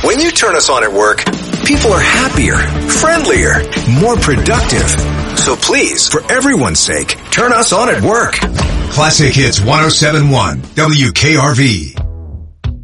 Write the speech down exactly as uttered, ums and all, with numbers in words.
When you turn us on at work, people are happier, friendlier, more productive. So please, for everyone's sake, turn us on at work. Classic Hits one oh seven point one, W K R V.